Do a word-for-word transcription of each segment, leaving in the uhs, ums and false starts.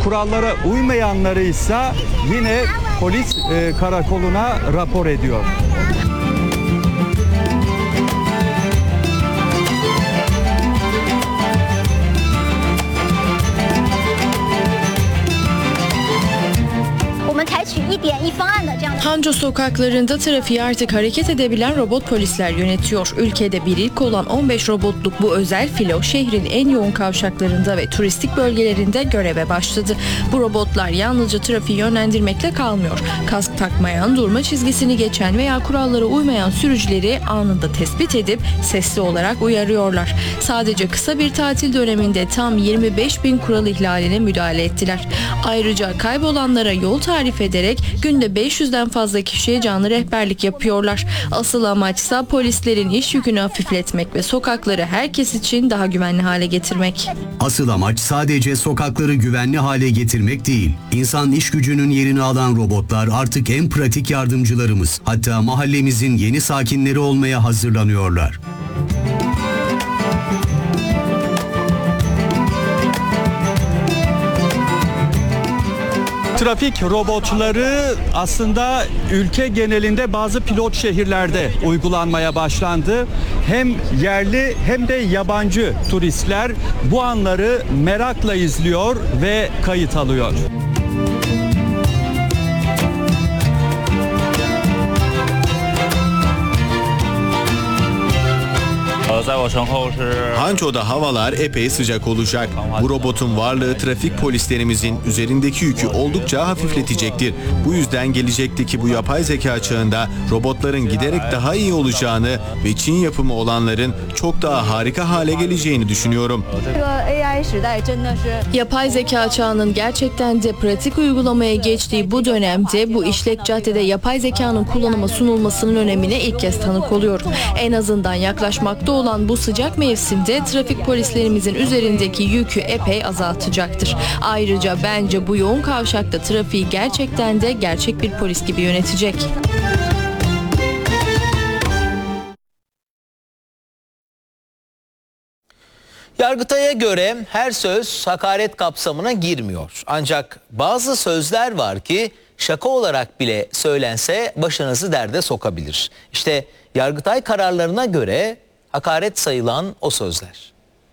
kurallara uymayanları ise yine polis e, karakoluna rapor ediyor. Hangzhou sokaklarında trafiği artık hareket edebilen robot polisler yönetiyor. Ülkede bir ilk olan on beş robotluk bu özel filo şehrin en yoğun kavşaklarında ve turistik bölgelerinde göreve başladı. Bu robotlar yalnızca trafiği yönlendirmekle kalmıyor. Kask takmayan, durma çizgisini geçen veya kurallara uymayan sürücüleri anında tespit edip sesli olarak uyarıyorlar. Sadece kısa bir tatil döneminde tam yirmi beş bin kural ihlaline müdahale ettiler. Ayrıca kaybolanlara yol tarif ederek günde beş yüzden fazla kişiye canlı rehberlik yapıyorlar. Asıl amaçsa polislerin iş yükünü hafifletmek ve sokakları herkes için daha güvenli hale getirmek. Asıl amaç sadece sokakları güvenli hale getirmek değil. İnsan iş gücünün yerini alan robotlar artık en pratik yardımcılarımız. Hatta mahallemizin yeni sakinleri olmaya hazırlanıyorlar. Trafik robotları aslında ülke genelinde bazı pilot şehirlerde uygulanmaya başlandı. Hem yerli hem de yabancı turistler bu anları merakla izliyor ve kayıt alıyor. Hangzhou'da havalar epey sıcak olacak. Bu robotun varlığı trafik polislerimizin üzerindeki yükü oldukça hafifletecektir. Bu yüzden gelecekteki bu yapay zeka çağında robotların giderek daha iyi olacağını ve Çin yapımı olanların çok daha harika hale geleceğini düşünüyorum. Yapay zeka çağının gerçekten de pratik uygulamaya geçtiği bu dönemde bu işlek caddede yapay zekanın kullanıma sunulmasının önemine ilk kez tanık oluyorum. En azından yaklaşmakta olan bu sıcak mevsimde trafik polislerimizin üzerindeki yükü epey azaltacaktır. Ayrıca bence bu yoğun kavşakta trafiği gerçekten de gerçek bir polis gibi yönetecek. Yargıtay'a göre her söz hakaret kapsamına girmiyor. Ancak bazı sözler var ki şaka olarak bile söylense başınızı derde sokabilir. İşte Yargıtay kararlarına göre hakaret sayılan o sözler.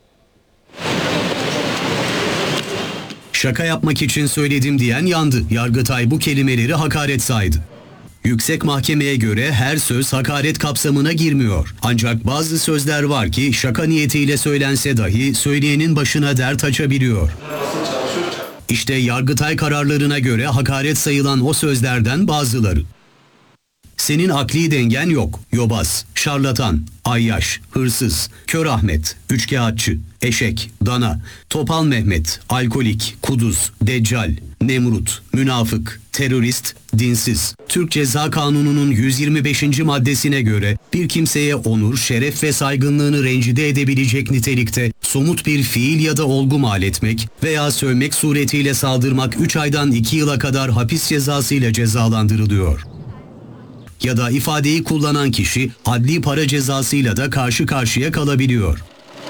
Şaka yapmak için söyledim diyen yandı. Yargıtay bu kelimeleri hakaret saydı. Yüksek Mahkeme'ye göre her söz hakaret kapsamına girmiyor. Ancak bazı sözler var ki şaka niyetiyle söylense dahi söyleyenin başına dert açabiliyor. İşte Yargıtay kararlarına göre hakaret sayılan o sözlerden bazıları. Senin akli dengen yok, yobaz, şarlatan, ayyaş, hırsız, kör Ahmet, üçkağıtçı, eşek, dana, topal Mehmet, alkolik, kuduz, deccal, Nemrut, münafık, terörist, dinsiz. Türk Ceza Kanunu'nun yüz yirmi beşinci maddesine göre bir kimseye onur, şeref ve saygınlığını rencide edebilecek nitelikte somut bir fiil ya da olgu mal etmek veya sövmek suretiyle saldırmak üç aydan iki yıla kadar hapis cezasıyla cezalandırılıyor. Ya da ifadeyi kullanan kişi adli para cezasıyla da karşı karşıya kalabiliyor.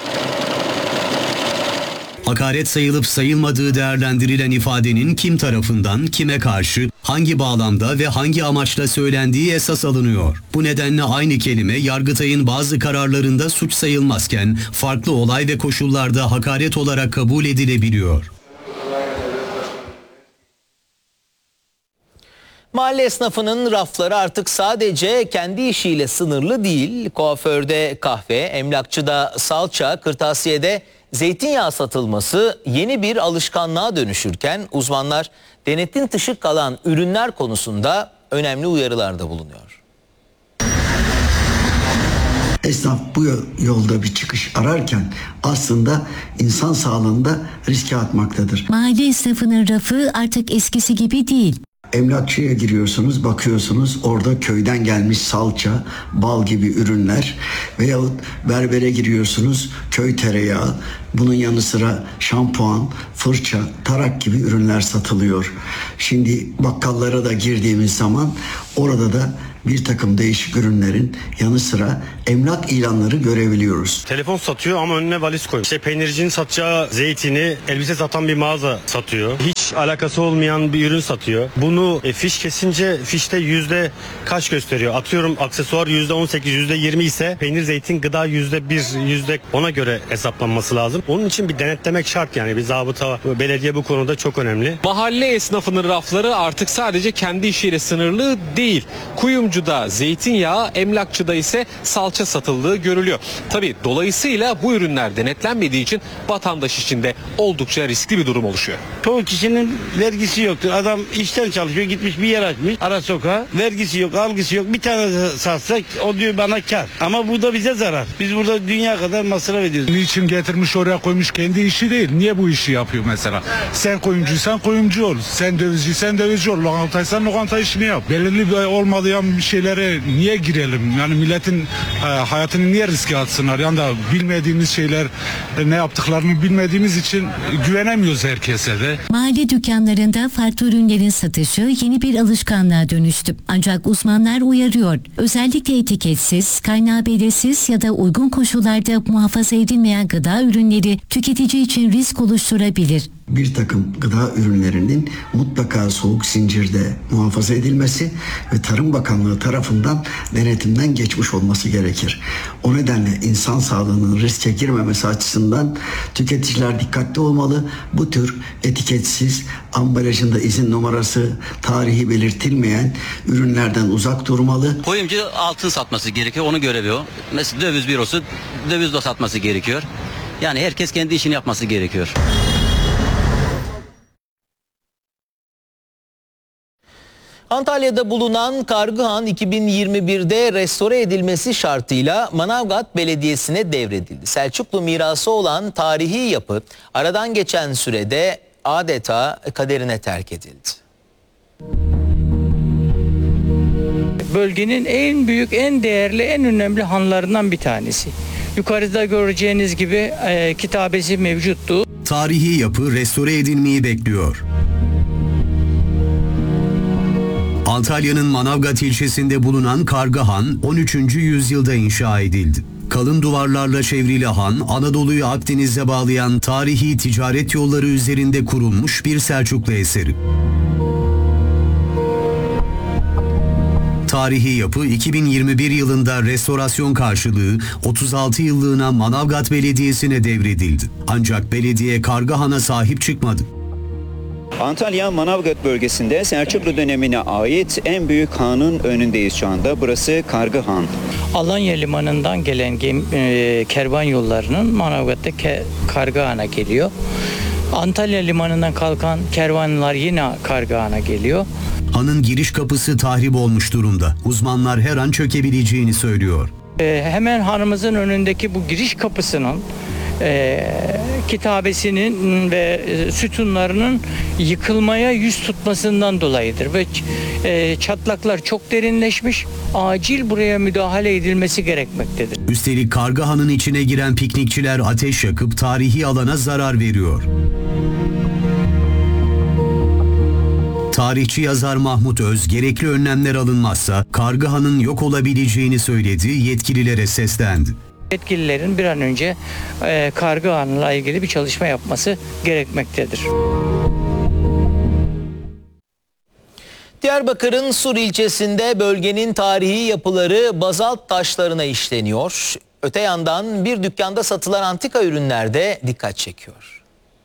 Hakaret sayılıp sayılmadığı değerlendirilen ifadenin kim tarafından, kime karşı, hangi bağlamda ve hangi amaçla söylendiği esas alınıyor. Bu nedenle aynı kelime Yargıtay'ın bazı kararlarında suç sayılmazken farklı olay ve koşullarda hakaret olarak kabul edilebiliyor. Mahalle esnafının rafları artık sadece kendi işiyle sınırlı değil. Kuaförde kahve, emlakçıda salça, kırtasiyede zeytinyağı satılması yeni bir alışkanlığa dönüşürken uzmanlar denetim dışı kalan ürünler konusunda önemli uyarılarda bulunuyor. Esnaf bu yolda bir çıkış ararken aslında insan sağlığında riske atmaktadır. Mahalle esnafının rafı artık eskisi gibi değil. Emlakçıya giriyorsunuz, bakıyorsunuz orada köyden gelmiş salça, bal gibi ürünler veyahut berbere giriyorsunuz köy tereyağı, bunun yanı sıra şampuan, fırça, tarak gibi ürünler satılıyor. Şimdi bakkallara da girdiğimiz zaman orada da bir takım değişik ürünlerin yanı sıra emlak ilanları görebiliyoruz. Telefon satıyor ama önüne valiz koyuyor. İşte peynircinin satacağı zeytini elbise satan bir mağaza satıyor. Hiç hiç alakası olmayan bir ürün satıyor. Bunu e, fiş kesince fişte yüzde kaç gösteriyor? Atıyorum aksesuar yüzde on sekiz, yüzde yirmi ise peynir, zeytin, gıda yüzde bir, yüzde ona göre hesaplanması lazım. Onun için bir denetlemek şart yani. Bir zabıta, belediye bu konuda çok önemli. Mahalle esnafının rafları artık sadece kendi işiyle sınırlı değil. Kuyumcuda zeytinyağı, emlakçıda ise salça satıldığı görülüyor. Tabii dolayısıyla bu ürünler denetlenmediği için vatandaş için de oldukça riskli bir durum oluşuyor. Çoğu kişinin vergisi yoktur. Adam işten çalışıyor, gitmiş bir yer açmış ara sokağa. Vergisi yok, algısı yok. Bir tane satsak o diyor bana kar. Ama bu da bize zarar. Biz burada dünya kadar masraf ediyoruz. Niçin getirmiş oraya koymuş, kendi işi değil. Niye bu işi yapıyor mesela? Sen kuyumcuysan kuyumcu ol. Sen dövizciysen dövizci ol. Lokantaysan lokanta işini yap. Belirli bir olmayan bir şeylere niye girelim? Yani milletin e, hayatını niye riske atsınlar? Yani da bilmediğimiz şeyler e, ne yaptıklarını bilmediğimiz için güvenemiyoruz herkese de. Mahalle dükkanlarında farklı ürünlerin satışı yeni bir alışkanlığa dönüştü. Ancak uzmanlar uyarıyor. Özellikle etiketsiz, kaynağı belirsiz ya da uygun koşullarda muhafaza edilmeyen gıda ürünleri tüketici için risk oluşturabilir. Bir takım gıda ürünlerinin mutlaka soğuk zincirde muhafaza edilmesi ve Tarım Bakanlığı tarafından denetimden geçmiş olması gerekir. O nedenle insan sağlığının riske girmemesi açısından tüketiciler dikkatli olmalı. Bu tür etiketsiz, ambalajında izin numarası, tarihi belirtilmeyen ürünlerden uzak durmalı. Kuyumcu altın satması gerekiyor, onun görevi o. Mesela döviz bürosu döviz de satması gerekiyor. Yani herkes kendi işini yapması gerekiyor. Antalya'da bulunan Kargıhan iki bin yirmi birde restore edilmesi şartıyla Manavgat Belediyesi'ne devredildi. Selçuklu mirası olan tarihi yapı aradan geçen sürede adeta kaderine terk edildi. Bölgenin en büyük, en değerli, en önemli hanlarından bir tanesi. Yukarıda göreceğiniz gibi e, kitabesi mevcuttu. Tarihi yapı restore edilmeyi bekliyor. Antalya'nın Manavgat ilçesinde bulunan Kargıhan on üçüncü yüzyılda inşa edildi. Kalın duvarlarla çevrili han, Anadolu'yu Akdeniz'e bağlayan tarihi ticaret yolları üzerinde kurulmuş bir Selçuklu eseri. Tarihi yapı iki bin yirmi bir yılında restorasyon karşılığı otuz altı yıllığına Manavgat Belediyesi'ne devredildi. Ancak belediye Kargıhan'a sahip çıkmadı. Antalya Manavgat bölgesinde Selçuklu dönemine ait en büyük hanın önündeyiz şu anda. Burası Kargıhan. Alanya limanından gelen gemi, e, kervan yollarının Manavgat'ta ke, Kargıhan'a geliyor. Antalya limanından kalkan kervanlar yine Kargıhan'a geliyor. Hanın giriş kapısı tahrip olmuş durumda. Uzmanlar her an çökebileceğini söylüyor. E, hemen hanımızın önündeki bu giriş kapısının E, kitabesinin ve e, sütunlarının yıkılmaya yüz tutmasından dolayıdır ve e, çatlaklar çok derinleşmiş, acil buraya müdahale edilmesi gerekmektedir. Üstelik Kargıhan'ın içine giren piknikçiler ateş yakıp tarihi alana zarar veriyor. Tarihçi yazar Mahmut Öz, gerekli önlemler alınmazsa Kargıhan'ın yok olabileceğini söyledi, yetkililere seslendi. Yetkililerin bir an önce e, Kargıhan'la ilgili bir çalışma yapması gerekmektedir. Diyarbakır'ın Sur ilçesinde bölgenin tarihi yapıları bazalt taşlarına işleniyor. Öte yandan bir dükkanda satılan antika ürünler de dikkat çekiyor.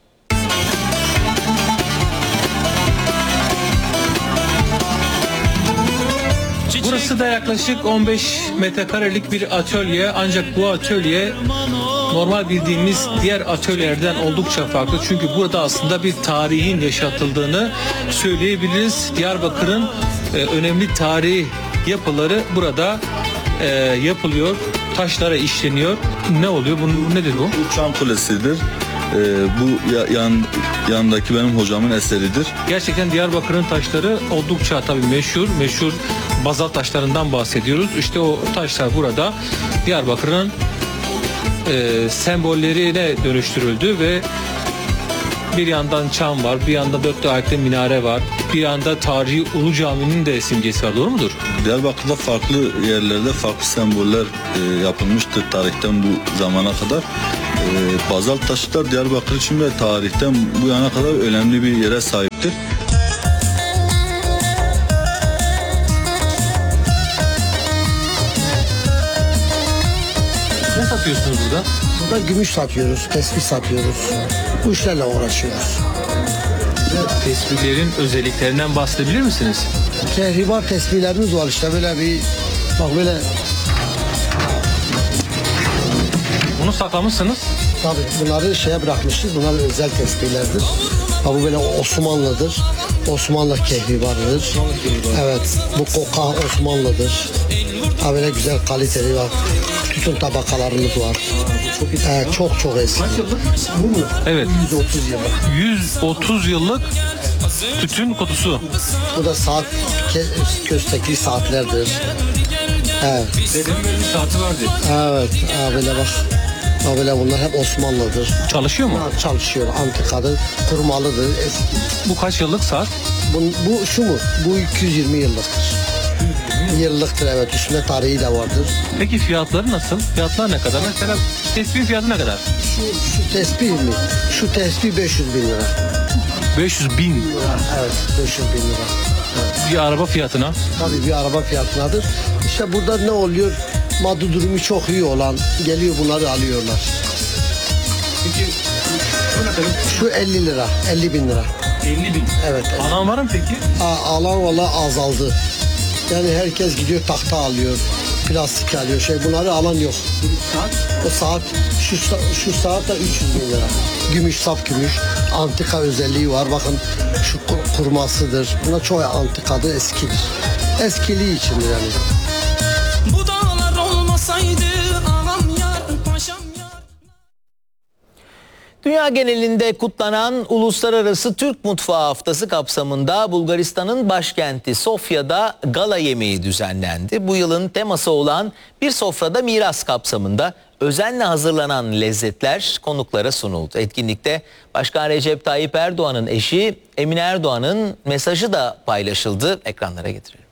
Burası da yaklaşık on beş metrekarelik bir atölye, ancak bu atölye normal bildiğimiz diğer atölyelerden oldukça farklı. Çünkü burada aslında bir tarihin yaşatıldığını söyleyebiliriz. Diyarbakır'ın e, önemli tarihi yapıları burada e, yapılıyor, taşlara işleniyor. Ne oluyor? Bu, bu nedir bu? Bu Çan Kulesi'dir. Ee, bu ya, yan, yanındaki benim hocamın eseridir. Gerçekten Diyarbakır'ın taşları oldukça tabii meşhur, meşhur bazalt taşlarından bahsediyoruz. İşte o taşlar burada Diyarbakır'ın e, sembollerine dönüştürüldü ve bir yandan çan var, bir yanda dört ayaklı minare var, bir yanda tarihi Ulu Cami'nin de simgesi var, doğru mudur? Diyarbakır'da farklı yerlerde farklı semboller e, yapılmıştır tarihten bu zamana kadar. E, bazalt taşlar Diyarbakır için ve tarihten bu yana kadar önemli bir yere sahip. özelliktir. Ne satıyorsunuz burada? Burada gümüş satıyoruz, tespih satıyoruz. Bu işlerle uğraşıyoruz. Tespihlerin özelliklerinden bahsedebilir misiniz? Kehribar tespihlerimiz var işte böyle bir bak böyle. Bunu saklamışsınız. Tabii bunları şeye bırakmışız. Bunlar özel tespihlerdir. Ha, bu böyle Osmanlı'dır. Osmanlı kehribarıdır. Evet. Bu koka Osmanlı'dır. Ha, böyle güzel kaliteli var. Tütün tabakalarımız var. Çok, evet, çok çok eski. Bu mu? Evet. yüz otuz yıllık. yüz otuz yıllık tütün kutusu. Bu da saat köstekli saatlerdir. Evet. Dedemin böyle bir saati vardı. Evet. Ha, böyle bak. Ha, böyle bunlar hep Osmanlı'dır. Çalışıyor mu? Ha, çalışıyor. Antikadır. Kurmalıdır. Eski. Bu kaç yıllık saat? Bu, bu şu mu? Bu iki yüz yirmi yıllıktır. Yıllıktır evet. Üstünde tarihi de vardır. Peki fiyatları nasıl? Fiyatlar ne kadar? Mesela tespih fiyatı ne kadar? Şu, şu tespih mi? Şu tespih beş yüz bin lira. beş yüz bin? Evet. beş yüz bin lira. Evet. Bir araba fiyatına? Tabii bir araba fiyatınadır. İşte burada ne oluyor? Maddi durumu çok iyi olan geliyor bunları alıyorlar. Peki şu ne kadar? Şu elli lira. elli bin lira. elli bin? Evet. evet. Alan var mı peki? A, alan valla azaldı. Yani herkes gidiyor tahta alıyor. Plastik alıyor. Şey bunları alan yok. Saat? O saat şu, şu saat da üç yüz bin lira. Gümüş, saf gümüş. Antika özelliği var. Bakın şu kur, kurmasıdır. Buna çoğu antikadır, eskidir. Eskiliği içindir yani. Bu dağlar olmasaydı ağam yar, paşam yar. Dünya genelinde kutlanan Uluslararası Türk Mutfağı Haftası kapsamında Bulgaristan'ın başkenti Sofya'da gala yemeği düzenlendi. Bu yılın teması olan Bir Sofrada Miras kapsamında özenle hazırlanan lezzetler konuklara sunuldu. Etkinlikte Başkan Recep Tayyip Erdoğan'ın eşi Emine Erdoğan'ın mesajı da paylaşıldı. Ekranlara getirelim.